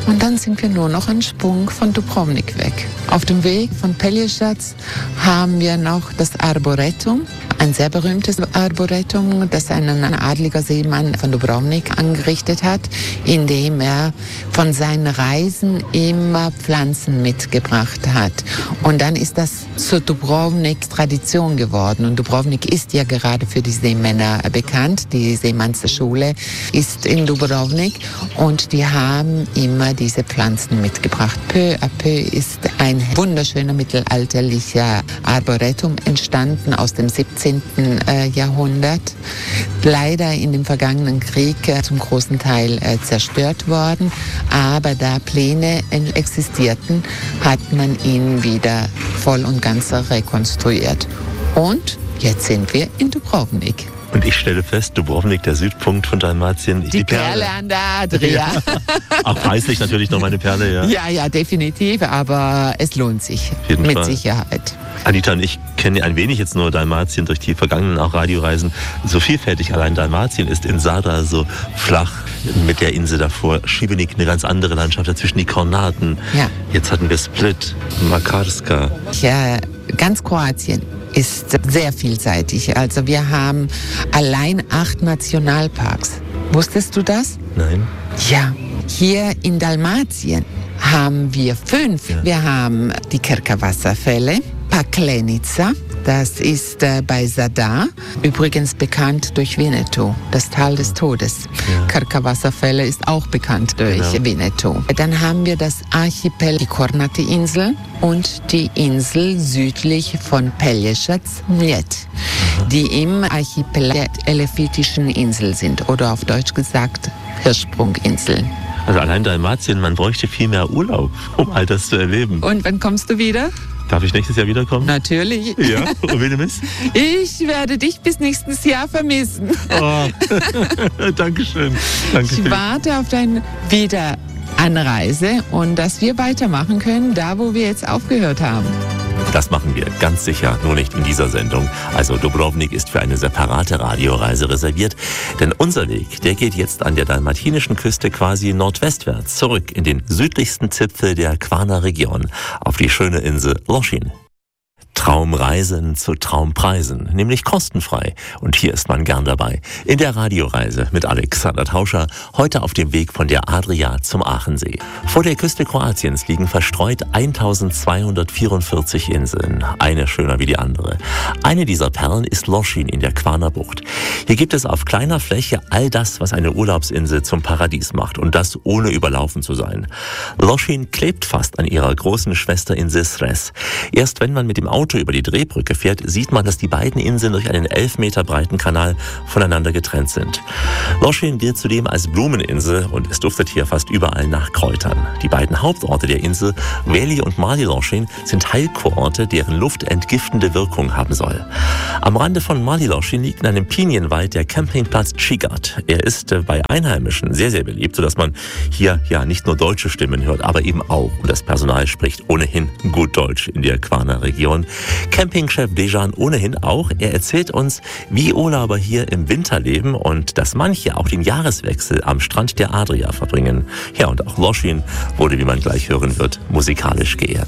Und dann sind wir nur noch einen Sprung von Dubrovnik weg. Auf dem Weg von Pelješac haben wir noch das Arboretum, ein sehr berühmtes Arboretum, das ein adliger Seemann von Dubrovnik angerichtet hat, indem er von seinen Reisen immer Pflanzen mitgebracht hat. Und dann ist das zur Dubrovnik Tradition geworden. Und Dubrovnik ist ja gerade für die Seemänner bekannt. Die Seemannsschule ist in Dubrovnik und die haben immer diese Pflanzen mitgebracht. Peu à peu ist ein wunderschöner mittelalterlicher Arboretum entstanden aus dem 17. Jahrhundert. Leider in dem vergangenen Krieg zum großen Teil zerstört worden. Aber da Pläne existierten, hat man ihn wieder voll und ganz rekonstruiert. Und jetzt sind wir in Dubrovnik. Und ich stelle fest, Dubrovnik, der Südpunkt von Dalmatien. Die Perle an der Adria. Ja. Auch preislich natürlich noch meine Perle, ja. Ja, definitiv, aber es lohnt sich. Mit Sicherheit. Anita und ich kennen ein wenig jetzt nur Dalmatien durch die vergangenen auch Radioreisen. So vielfältig allein Dalmatien ist in Zadar so flach mit der Insel davor. Šibenik, eine ganz andere Landschaft, dazwischen die Kornaten. Ja. Jetzt hatten wir Split, Makarska. Ja, ganz Kroatien ist sehr vielseitig. Also wir haben allein 8 Nationalparks. Wusstest du das? Nein. Ja, hier in Dalmatien haben wir 5. Ja. Wir haben die Krka-Wasserfälle, Paklenica, das ist bei Zadar, übrigens bekannt durch Winnetou, das Tal des Todes. Ja. Krka-Wasserfälle ist auch bekannt durch Winnetou. Dann haben wir das Archipel, die Kornati-Insel und die Insel südlich von Pelješac, Mljet, die im Archipel der Elefitischen Insel sind oder auf Deutsch gesagt Hirschsprunginseln. Also allein Dalmatien, man bräuchte viel mehr Urlaub, um all das zu erleben. Und wann kommst du wieder? Darf ich nächstes Jahr wiederkommen? Natürlich. Ja, und wen du bist? Ich werde dich bis nächstes Jahr vermissen. Oh. Dankeschön. Danke. Ich warte auf deine Wiederanreise und dass wir weitermachen können, da wo wir jetzt aufgehört haben. Das machen wir ganz sicher, nur nicht in dieser Sendung. Also Dubrovnik ist für eine separate Radioreise reserviert. Denn unser Weg, der geht jetzt an der dalmatinischen Küste quasi nordwestwärts zurück in den südlichsten Zipfel der Kvarner-Region, auf die schöne Insel Lošinj. Traumreisen zu Traumpreisen, nämlich kostenfrei. Und hier ist man gern dabei. In der Radioreise mit Alexander Tauscher, heute auf dem Weg von der Adria zum Aachensee. Vor der Küste Kroatiens liegen verstreut 1244 Inseln, eine schöner wie die andere. Eine dieser Perlen ist Lošinj in der Kvarner Bucht. Hier gibt es auf kleiner Fläche all das, was eine Urlaubsinsel zum Paradies macht, und das ohne überlaufen zu sein. Lošinj klebt fast an ihrer großen Schwesterinsel Cres. Erst wenn man mit dem Auto über die Drehbrücke fährt, sieht man, dass die beiden Inseln durch einen 11 Meter breiten Kanal voneinander getrennt sind. Lošinj gilt zudem als Blumeninsel und es duftet hier fast überall nach Kräutern. Die beiden Hauptorte der Insel, Veli und Mali Lošinj, sind Heilkurorte, deren Luft entgiftende Wirkung haben soll. Am Rande von Mali Lošinj liegt in einem Pinienwald der Campingplatz Čigat. Er ist bei Einheimischen sehr, sehr beliebt, sodass man hier ja nicht nur deutsche Stimmen hört, aber eben auch, und das Personal spricht ohnehin gut Deutsch in der Kvarner Region. Campingchef Dejan ohnehin auch. Er erzählt uns, wie Urlauber hier im Winter leben und dass manche auch den Jahreswechsel am Strand der Adria verbringen. Ja, und auch Lošinj wurde, wie man gleich hören wird, musikalisch geehrt.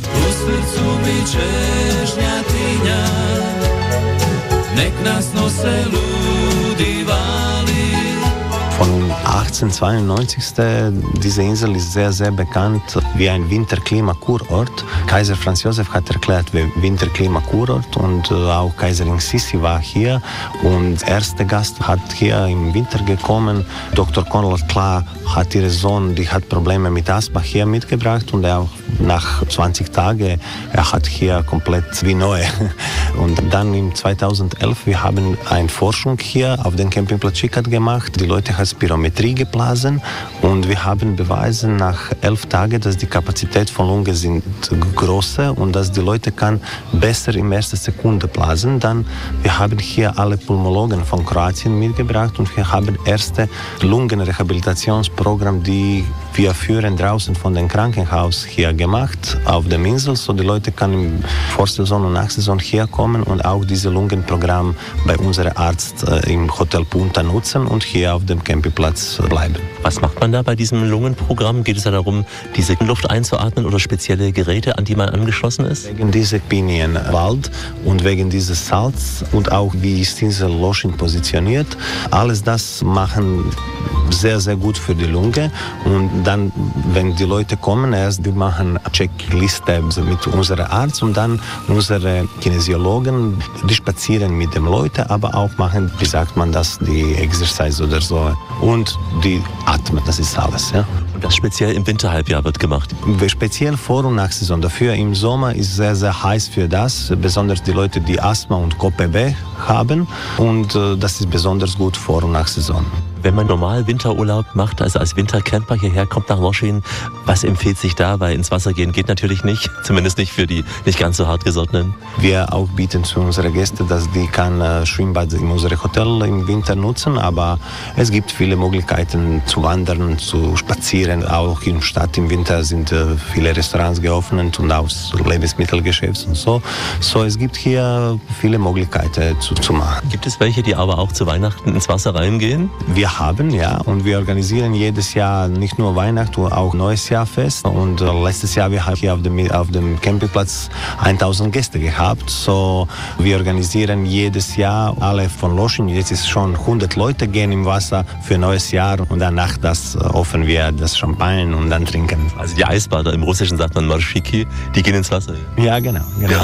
Von 1892, diese Insel ist sehr, sehr bekannt wie ein Winterklima-Kurort. Kaiser Franz Josef hat erklärt, wie Winterklima-Kurort, und auch Kaiserin Sissi war hier. Und der erste Gast hat hier im Winter gekommen. Dr. Konrad Kla hat ihren Sohn, die hat Probleme mit Asthma, hier mitgebracht, und er auch nach 20 Tagen, er hat hier komplett wie neu. Und dann im 2011, wir haben eine Forschung hier auf dem Campingplatz Čigat gemacht. Die Leute haben Spirometrie geblasen und wir haben beweisen nach 11 Tagen, dass die Kapazität von Lungen sind größer und dass die Leute kann besser in erster Sekunde blasen. Dann wir haben hier alle Pulmologen von Kroatien mitgebracht und wir haben erste Lungenrehabilitationsprogramm, die Wir führen draußen von dem Krankenhaus hier gemacht auf der Insel, so die Leute können im Vorsaison und Nachsaison hier kommen und auch dieses Lungenprogramm bei unserem Arzt im Hotel Punta nutzen und hier auf dem Campingplatz bleiben. Was macht man da bei diesem Lungenprogramm? Geht es da darum, diese Luft einzuatmen oder spezielle Geräte, an die man angeschlossen ist? Wegen dieser Pinienwald und wegen dieses Salz und auch wie ist diese Loschin positioniert, alles das machen sehr, sehr gut für die Lunge. Und dann, wenn die Leute kommen, erst die machen eine Checkliste mit unserem Arzt und dann unsere Kinesiologen, die spazieren mit den Leuten, aber auch machen, wie sagt man das, die Exercise oder so. Und die atmen, das ist alles. Ja. Und das speziell im Winterhalbjahr wird gemacht? Speziell Vor- und Nachsaison. Dafür im Sommer ist sehr, sehr heiß für das, besonders die Leute, die Asthma und COPD haben. Und das ist besonders gut Vor- und Nachsaison. Wenn man normal Winterurlaub macht, also als Wintercamper hierher kommt nach Loschin, was empfiehlt sich da? Weil ins Wasser gehen geht natürlich nicht, zumindest nicht für die nicht ganz so hartgesottenen. Wir auch bieten zu unseren Gästen, dass die kann Schwimmbad in unserem Hotel im Winter nutzen, aber es gibt viele Möglichkeiten zu wandern, zu spazieren. Auch in der Stadt im Winter sind viele Restaurants geöffnet und auch Lebensmittelgeschäfte und so. So, es gibt hier viele Möglichkeiten zu machen. Gibt es welche, die aber auch zu Weihnachten ins Wasser reingehen? Wir haben, ja, und wir organisieren jedes Jahr nicht nur Weihnachten, auch Neues Jahr fest. Und letztes Jahr wir haben hier auf dem Campingplatz 1000 Gäste gehabt. So, wir organisieren jedes Jahr alle von Loschin. Jetzt ist schon 100 Leute gehen im Wasser für Neues Jahr und danach das öffnen wir das Champagner und dann trinken. Also die Eisbader, im Russischen sagt man Marschiki, die gehen ins Wasser. Ja, genau.